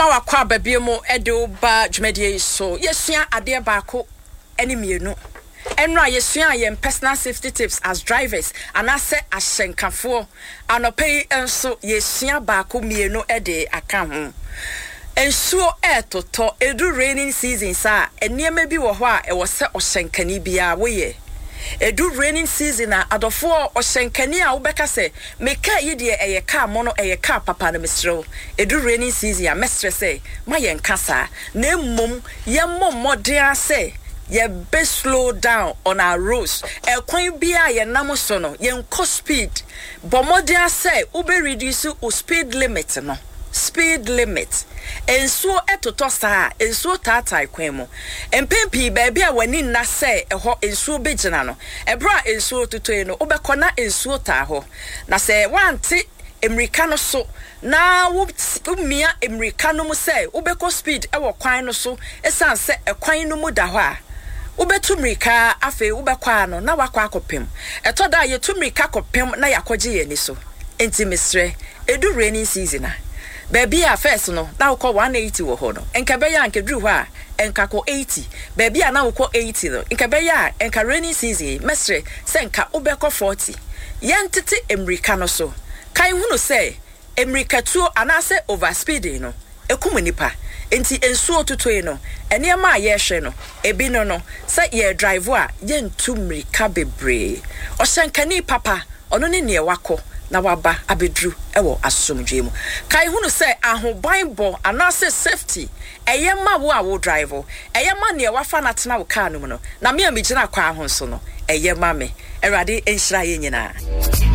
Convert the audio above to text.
ma wakwa babiemo edo ba dwumadie so yesua ade baako ene mienu enra yesua yem personal safety tips as drivers anase ahyenkafo anopei enso yesua baako mienu ede aka ho ensuo etoto edu raining season sa eniema bi wo ho a ewo se ohyenkani bia woye edu raining season a adofo ohyenkani a wobeka se meka yide eye car mono eye car papa na mesrew edu raining season a mestre se ma yen kasa na mmom yemmo modern se ye be slow down on our roads ekwan bia ye nam so no yen co speed but modern say ube reduce o speed limit no speed limit ensuo etoto saa ensuo taatai kwan mu empempi baabi a wani na say eho ensuo begina no ebra ensuo totoe no ubekona ensuo taa ho na say wanti America no so na wumia America no mu say ubeko speed ewo kwan no so esan say ekwan no mu da ho a ubetumrika afi ubekwa no na wakwa akopem etoda yetumrika kopem na yakoje ye ni so enti mesre edu raining season a baby a first no na ukọ 180 wo ho no enka be ya nkedru ho a enka ko 80 baby a na ukọ 80 no enka be ya enka raining season mesre se nka ubekọ 40 yentete America no so kai hunu se America tuo anase overspeeding no ekumanipa enti ensuo tutoe no eniema a ye hwe no ebi no se ye drive a ye ntumrika bebre ohyenkani papa ono ne ne wako na waba abedru ewo asomdwe mu kai hunu se ahobanbo anase safety eyema wo a wo drive eyema ne wafa na tena wo car no mu no na me amigina kwa ho so no eyema me erade enhira ye nyina